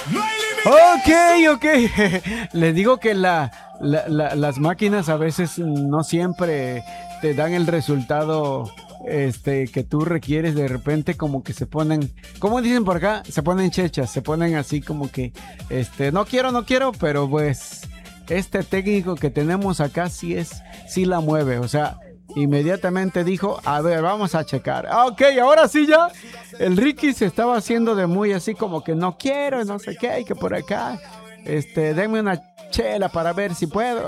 Ok. Les digo que las máquinas a veces no siempre te dan el resultado que tú requieres. De repente como que se ponen, como dicen por acá, se ponen chechas, se ponen así como que no quiero, pero pues este técnico que tenemos acá sí la mueve, o sea, inmediatamente dijo, a ver, vamos a checar. Ok, ahora sí ya. El Ricky se estaba haciendo de muy así como que no quiero, no sé qué, y que por acá, denme una chela para ver si puedo.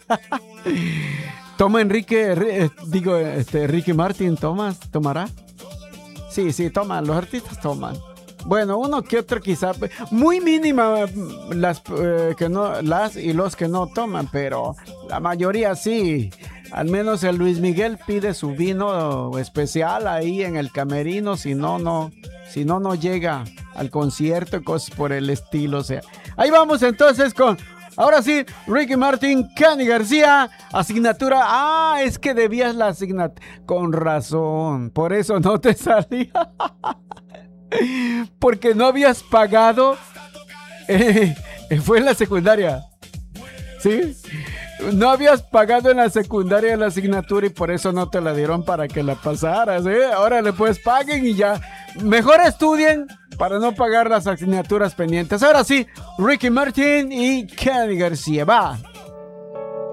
Toma Enrique, Ricky Martin, ¿tomará? Sí, toman, los artistas toman. Bueno, uno que otro quizá, muy mínima que no, las y los que no toman, pero la mayoría sí. Al menos el Luis Miguel pide su vino especial ahí en el camerino, si no llega al concierto, cosas por el estilo, o sea. Ahí vamos entonces con, ahora sí, Ricky Martin, Cani García, asignatura, es que debías la asignatura, con razón, por eso no te salía. Porque no habías pagado. Fue en la secundaria. ¿Sí? No habías pagado en la secundaria la asignatura y por eso no te la dieron para que la pasaras. Ahora pues paguen y ya. Mejor estudien para no pagar las asignaturas pendientes. Ahora sí, Ricky Martin y Cani García. Va.